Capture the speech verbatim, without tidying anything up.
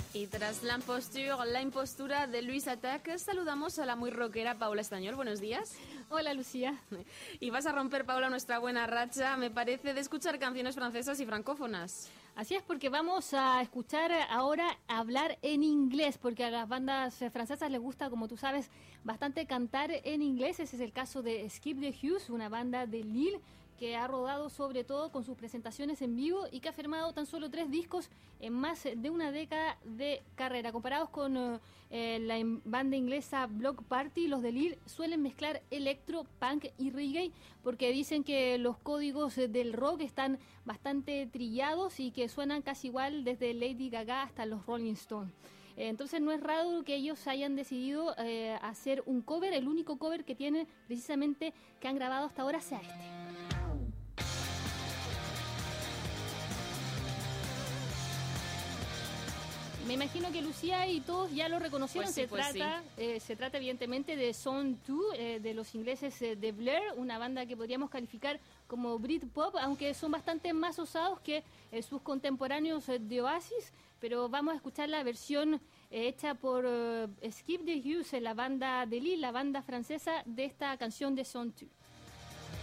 Y tras la imposture, la impostura de Luis Attaque, saludamos a la muy rockera Paula Estañol. Buenos días. Hola, Lucía. Y vas a romper, Paula, nuestra buena racha, me parece, de escuchar canciones francesas y francófonas. Así es, porque vamos a escuchar ahora hablar en inglés, porque a las bandas francesas les gusta, como tú sabes, bastante cantar en inglés. Ese es el caso de Skip the Hughes, una banda de Lille que ha rodado sobre todo con sus presentaciones en vivo y que ha firmado tan solo tres discos en más de una década de carrera. Comparados con uh, eh, la banda inglesa Block Party, los de Lille suelen mezclar electro, punk y reggae, porque dicen que los códigos del rock están bastante trillados y que suenan casi igual desde Lady Gaga hasta los Rolling Stones. Entonces no es raro que ellos hayan decidido eh, hacer un cover. El único cover que tienen precisamente que han grabado hasta ahora sea este. Me imagino que Lucía y todos ya lo reconocieron. Pues sí, se, pues trata, sí. eh, se trata evidentemente de Zone dos, eh, de los ingleses eh, de Blur, una banda que podríamos calificar como Britpop, aunque son bastante más osados que eh, sus contemporáneos eh, de Oasis. Pero vamos a escuchar la versión eh, hecha por uh, Skip the Hughes, la banda de Lille, la banda francesa de esta canción de Zone dos.